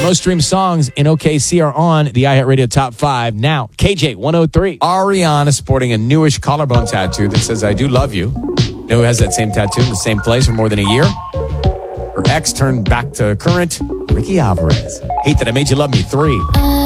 most streamed songs in OKC are on the iHeartRadio Top 5 now. KJ 103. Ariana sporting a newish collarbone tattoo that says, I do love you. You know who has that same tattoo in the same place for more than a year? Her ex turned back to current Ricky Alvarez. Hate That I Made You Love Me 3.